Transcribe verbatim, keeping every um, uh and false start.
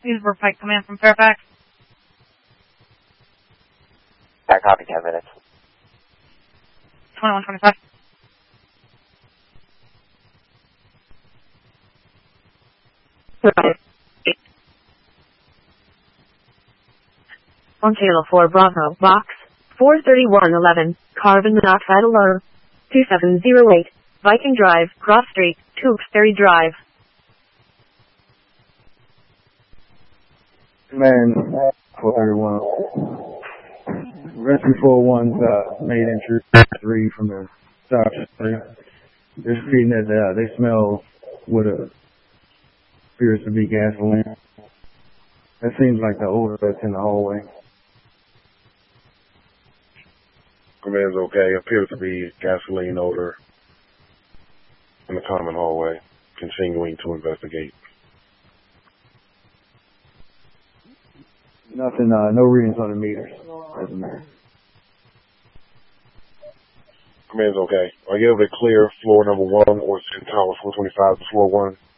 Leesburg Pike Command from Fairfax. I copy, ten minutes. twenty-one twenty-five. On Kilo four Bravo, box four thirty-one eleven, carbon monoxide alert, two seven zero eight, Viking Drive, Cross Street, Tewksbury Drive. Man, for everyone. Rescue four one's uh, made entry three from the south. They're speeding that uh, they smell what a, appears to be gasoline. That seems like the odor that's in the hallway. Command's okay. Appears to be gasoline odor in the common hallway. Continuing to investigate. Nothing, uh, no readings on the meters. Doesn't matter. Command's okay. Are you able to clear floor number one or send tower four twenty-five to floor one?